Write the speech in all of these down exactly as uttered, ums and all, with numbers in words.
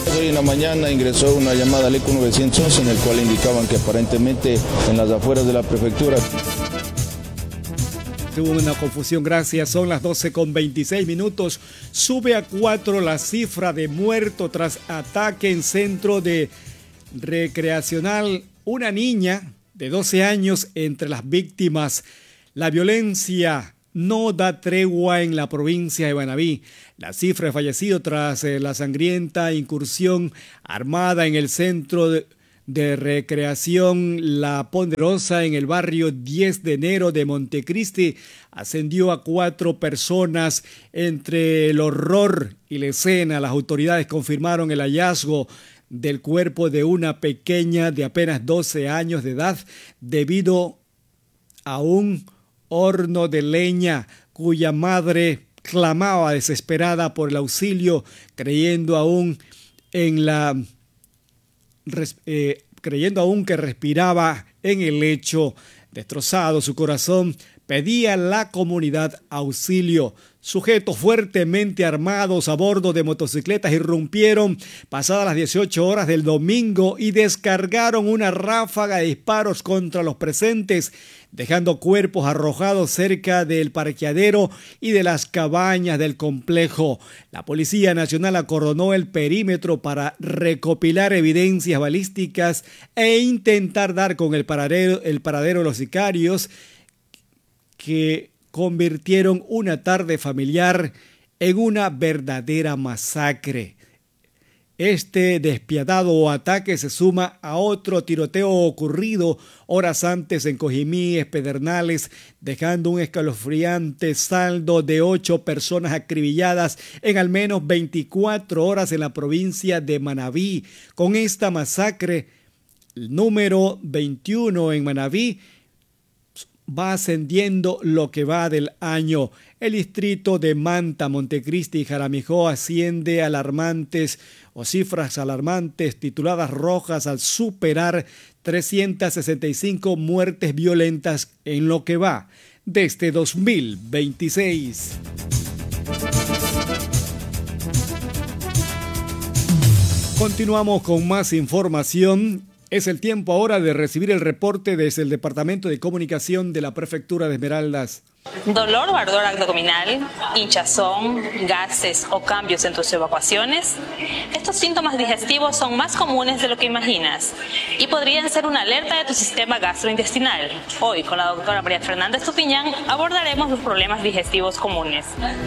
Hoy en la mañana ingresó una llamada al E C U nueve once en el cual indicaban que aparentemente en las afueras de la prefectura tuvo una confusión, gracias. Son las doce con veintiséis minutos. Sube a cuatro la cifra de muertos tras ataque en centro de recreacional. Una niña de doce años entre las víctimas. La violencia no da tregua en la provincia de Manabí. La cifra de fallecidos tras eh, la sangrienta incursión armada en el centro de, de recreación La Ponderosa en el barrio diez de enero de Montecristi ascendió a cuatro personas. Entre el horror y la escena, las autoridades confirmaron el hallazgo del cuerpo de una pequeña de apenas doce años de edad debido a un horno de leña cuya madre clamaba desesperada por el auxilio, creyendo aún en la eh, creyendo aún que respiraba en el lecho. Destrozado su corazón, pedía a la comunidad auxilio. Sujetos fuertemente armados a bordo de motocicletas irrumpieron pasadas las dieciocho horas del domingo y descargaron una ráfaga de disparos contra los presentes, dejando cuerpos arrojados cerca del parqueadero y de las cabañas del complejo. La Policía Nacional acordonó el perímetro para recopilar evidencias balísticas e intentar dar con el paradero, el paradero de los sicarios que convirtieron una tarde familiar en una verdadera masacre. Este despiadado ataque se suma a otro tiroteo ocurrido horas antes en Cojimíes, Pedernales, dejando un escalofriante saldo de ocho personas acribilladas en al menos veinticuatro horas en la provincia de Manabí. Con esta masacre, el número veintiuno en Manabí va ascendiendo lo que va del año. El distrito de Manta, Montecristi y Jaramijó asciende alarmantes o cifras alarmantes tituladas rojas al superar trescientas sesenta y cinco muertes violentas en lo que va desde dos mil veintiséis. Continuamos con más información. Es el tiempo ahora de recibir el reporte desde el Departamento de Comunicación de la Prefectura de Esmeraldas. Dolor o ardor abdominal, hinchazón, gases o cambios en tus evacuaciones. Estos síntomas digestivos son más comunes de lo que imaginas y podrían ser una alerta de tu sistema gastrointestinal. Hoy, con la doctora María Fernanda Estupiñán, abordaremos los problemas digestivos comunes.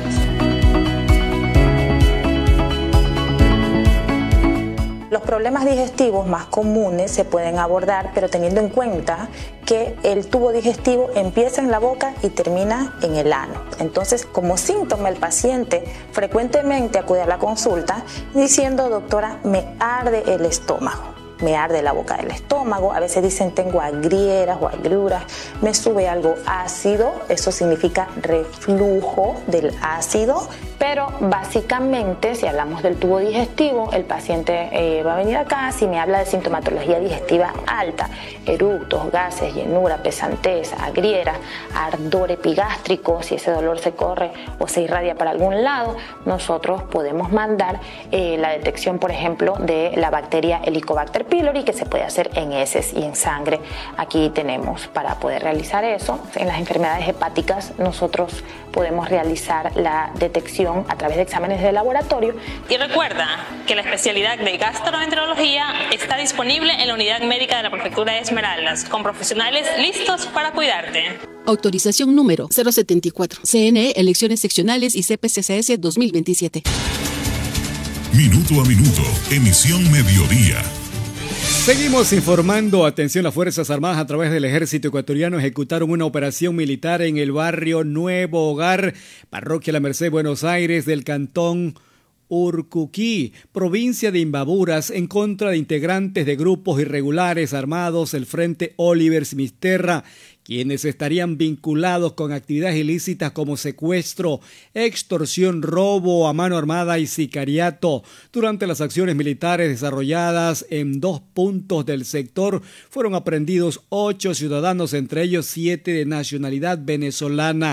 Los problemas digestivos más comunes se pueden abordar, pero teniendo en cuenta que el tubo digestivo empieza en la boca y termina en el ano. Entonces, como síntoma, el paciente frecuentemente acude a la consulta diciendo: doctora, me arde el estómago. Me arde la boca del estómago, a veces dicen tengo agrieras o agruras, me sube algo ácido, eso significa reflujo del ácido, pero básicamente si hablamos del tubo digestivo, el paciente eh, va a venir acá si me habla de sintomatología digestiva alta, eructos, gases, llenura, pesantez, agrieras, ardor epigástrico, si ese dolor se corre o se irradia para algún lado, nosotros podemos mandar eh, la detección, por ejemplo, de la bacteria Helicobacter pylori, que se puede hacer en heces y en sangre. Aquí tenemos para poder realizar eso. En las enfermedades hepáticas nosotros podemos realizar la detección a través de exámenes de laboratorio. Y recuerda que la especialidad de gastroenterología está disponible en la unidad médica de la Prefectura de Esmeraldas, con profesionales listos para cuidarte. Autorización número cero setenta y cuatro. C N E, elecciones seccionales y C P C C S dos mil veintisiete. Minuto a minuto, emisión mediodía. Seguimos informando. Atención, las Fuerzas Armadas a través del Ejército Ecuatoriano ejecutaron una operación militar en el barrio Nuevo Hogar, Parroquia La Merced, Buenos Aires, del cantón Urcuquí, provincia de Imbaburas, en contra de integrantes de grupos irregulares armados, el Frente Oliver Simisterra, quienes estarían vinculados con actividades ilícitas como secuestro, extorsión, robo a mano armada y sicariato. Durante las acciones militares desarrolladas en dos puntos del sector, fueron aprehendidos ocho ciudadanos, entre ellos siete de nacionalidad venezolana.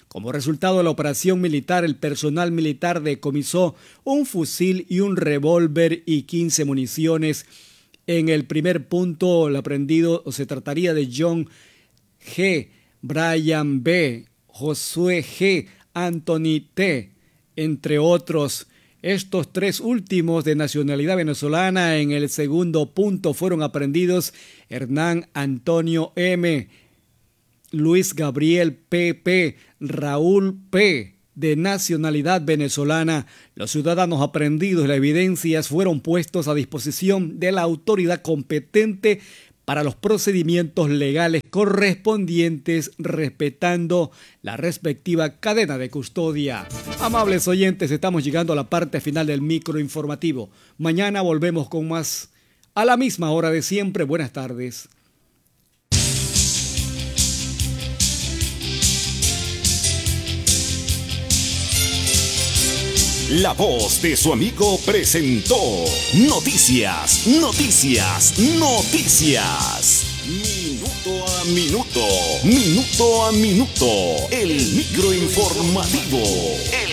Como resultado de la operación militar, el personal militar decomisó un fusil y un revólver y quince municiones. En el primer punto, el aprendido se trataría de John G., Brian B., Josué G., Anthony T., entre otros. Estos tres últimos de nacionalidad venezolana. En el segundo punto fueron aprehendidos Hernán Antonio M., Luis Gabriel P P, Raúl P., de nacionalidad venezolana. Los ciudadanos aprehendidos y las evidencias fueron puestos a disposición de la autoridad competente para los procedimientos legales correspondientes, respetando la respectiva cadena de custodia. Amables oyentes, estamos llegando a la parte final del microinformativo. Mañana volvemos con más a la misma hora de siempre. Buenas tardes. La voz de su amigo presentó Noticias, Noticias, Noticias. Minuto a minuto, minuto a minuto, el microinformativo.